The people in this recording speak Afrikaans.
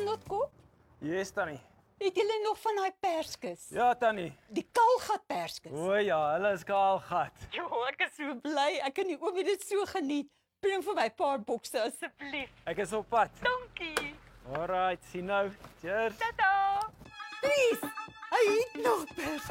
genotkop? Yes, Tannie. Het julle nog van daai perskes? Ja, Tannie. Die kaalgat perskes. O ja, hulle is kaalgat. Jo, ek is so bly. Ek en die oomie dit so geniet. Bring vir my 'n paar bokse asseblief. Ek is op pad. Dankie. Alright, sien nou. Cheers. Tata. Please. Hy het nog perskes.